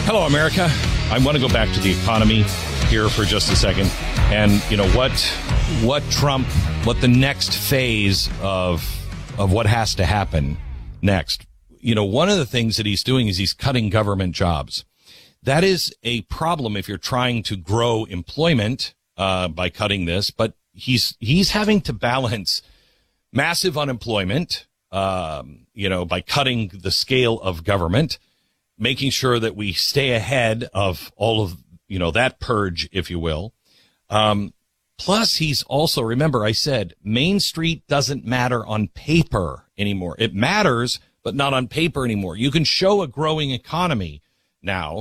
Hello, America. I want to go back to the economy here for just a second. And, you know, what the next phase of what has to happen next. You know, one of the things that he's doing is he's cutting government jobs. That is a problem if you're trying to grow employment by cutting this. But he's having to balance massive unemployment, by cutting the scale of government, making sure that we stay ahead of all of, that purge, if you will. Plus, he's also, remember I said, Main Street doesn't matter on paper anymore. It matters, but not on paper anymore. You can show a growing economy now